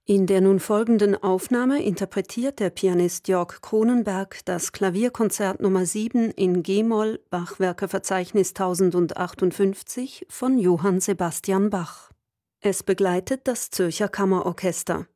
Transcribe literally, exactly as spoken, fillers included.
In der nun folgenden Aufnahme interpretiert der Pianist Jörg Cronenberg das Klavierkonzert Nummer sieben in G-Moll, Bachwerkeverzeichnis tausendachtausundfünfzig von Johann Sebastian Bach. Es begleitet das Zürcher Kammerorchester.